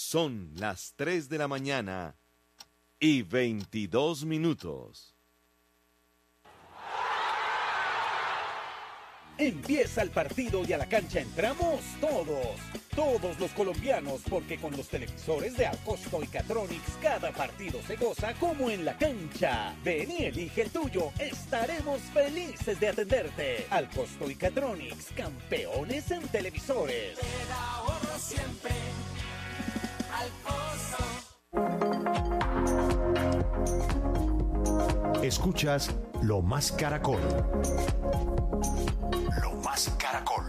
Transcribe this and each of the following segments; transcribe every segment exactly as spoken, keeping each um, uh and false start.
Son las tres de la mañana y veintidós minutos. Empieza el partido y a la cancha entramos todos, todos los colombianos, porque con los televisores de Alcosto y Catronics cada partido se goza como en la cancha. Ven y elige el tuyo, estaremos felices de atenderte. Alcosto y Catronics, campeones en televisores. El ahorro siempre, Alcosto. Escuchas Lo Más Caracol. Lo Más Caracol.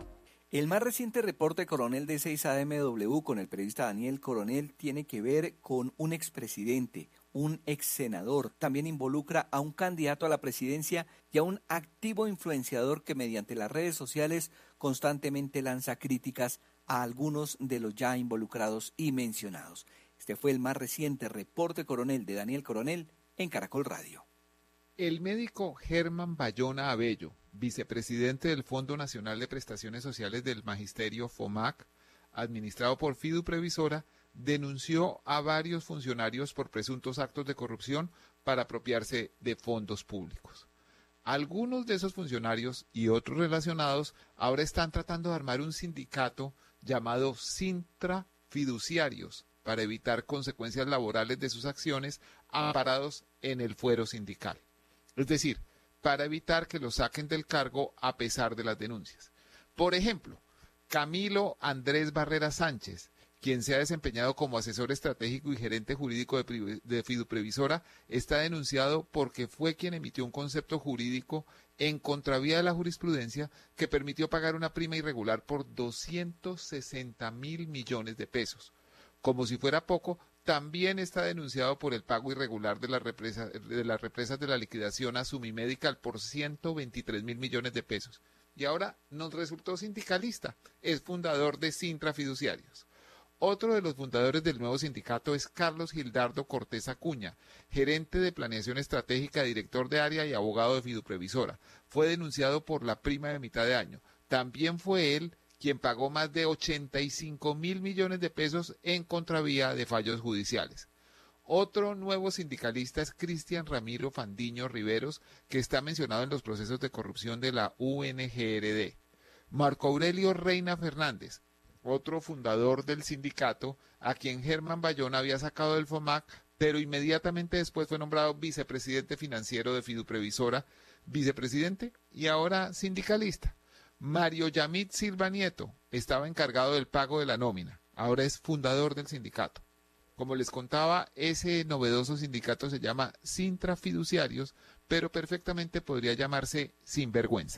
El más reciente reporte Coronel de seis A M W con el periodista Daniel Coronel tiene que ver con un expresidente, un ex senador. También involucra a un candidato a la presidencia y a un activo influenciador que mediante las redes sociales constantemente lanza críticas a algunos de los ya involucrados y mencionados. Este fue el más reciente reporte Coronel de Daniel Coronel en Caracol Radio. El médico Germán Bayona Abello, vicepresidente del Fondo Nacional de Prestaciones Sociales del Magisterio FOMAC, administrado por Fiduprevisora, denunció a varios funcionarios por presuntos actos de corrupción para apropiarse de fondos públicos. Algunos de esos funcionarios y otros relacionados ahora están tratando de armar un sindicato llamado Sintra Fiduciarios para evitar consecuencias laborales de sus acciones amparados en el fuero sindical. Es decir, para evitar que los saquen del cargo a pesar de las denuncias. Por ejemplo, Camilo Andrés Barrera Sánchez, quien se ha desempeñado como asesor estratégico y gerente jurídico de, de Fiduprevisora, está denunciado porque fue quien emitió un concepto jurídico en contravía de la jurisprudencia que permitió pagar una prima irregular por doscientos sesenta mil millones de pesos. Como si fuera poco, también está denunciado por el pago irregular de las represas de, las represas de la liquidación a Sumimedical por ciento veintitrés mil millones de pesos. Y ahora nos resultó sindicalista, es fundador de Sintra Fiduciarios. Otro de los fundadores del nuevo sindicato es Carlos Gildardo Cortés Acuña, gerente de planeación estratégica, director de área y abogado de Fiduprevisora. Fue denunciado por la prima de mitad de año. También fue él quien pagó más de ochenta y cinco mil millones de pesos en contravía de fallos judiciales. Otro nuevo sindicalista es Cristian Ramiro Fandiño Riveros, que está mencionado en los procesos de corrupción de la U N G R D. Marco Aurelio Reina Fernández, otro fundador del sindicato, a quien Germán Bayona había sacado del FOMAC, pero inmediatamente después fue nombrado vicepresidente financiero de Fiduprevisora, vicepresidente y ahora sindicalista. Mario Yamit Silva Nieto estaba encargado del pago de la nómina, ahora es fundador del sindicato. Como les contaba, ese novedoso sindicato se llama Sintra Fiduciarios, pero perfectamente podría llamarse Sinvergüenza.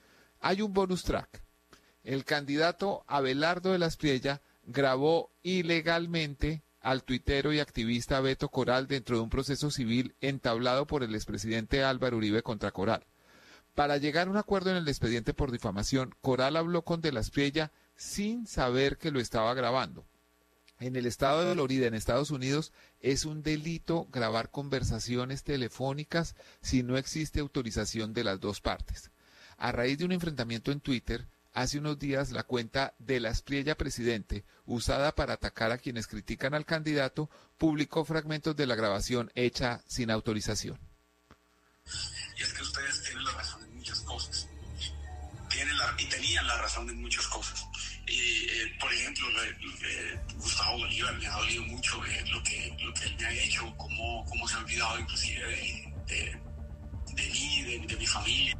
Hay un bonus track. El candidato Abelardo de la Espriella grabó ilegalmente al tuitero y activista Beto Coral dentro de un proceso civil entablado por el expresidente Álvaro Uribe contra Coral. Para llegar a un acuerdo en el expediente por difamación, Coral habló con de la Espriella sin saber que lo estaba grabando. En el estado de Florida, en Estados Unidos, es un delito grabar conversaciones telefónicas si no existe autorización de las dos partes. A raíz de un enfrentamiento en Twitter, hace unos días la cuenta de la Espriella Presidente, usada para atacar a quienes critican al candidato, publicó fragmentos de la grabación hecha sin autorización. Y es que ustedes tienen la razón en muchas cosas. Tienen la, y tenían la razón en muchas cosas. Y, eh, por ejemplo, eh, Gustavo Bolívar me ha dolido mucho eh, lo, que, lo que él me ha hecho, cómo, cómo se ha olvidado inclusive de, de, de mí, de, de mi familia.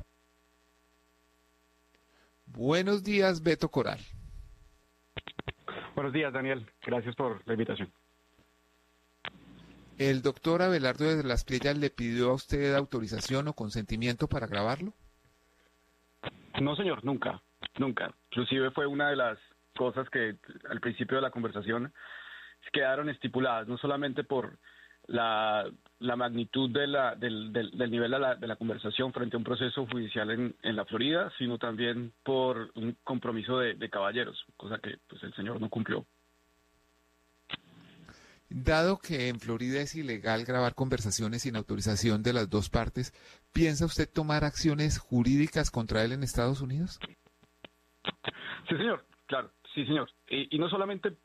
Buenos días, Beto Coral. Buenos días, Daniel. Gracias por la invitación. ¿El doctor Abelardo de la Espriella le pidió a usted autorización o consentimiento para grabarlo? No, señor, nunca, nunca. Inclusive fue una de las cosas que al principio de la conversación quedaron estipuladas, no solamente por la, la magnitud de la, del, del, del nivel de la, de la conversación frente a un proceso judicial en, en la Florida, sino también por un compromiso de, de caballeros, cosa que pues el señor no cumplió. Dado que en Florida es ilegal grabar conversaciones sin autorización de las dos partes, ¿piensa usted tomar acciones jurídicas contra él en Estados Unidos? Sí, señor, claro, sí, señor. Y, y no solamente